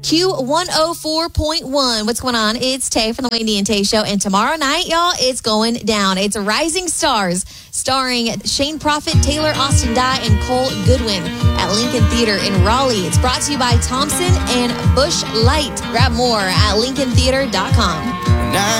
Q104.1. What's going on? It's Tay from the Wendy and Tay Show. And tomorrow night, y'all, it's going down. It's Rising Stars, starring Shane Prophet, Taylor Austin Dye, and Cole Goodwin at Lincoln Theater in Raleigh. It's brought to you by Thompson and Bush Light. Grab more at lincolntheater.com.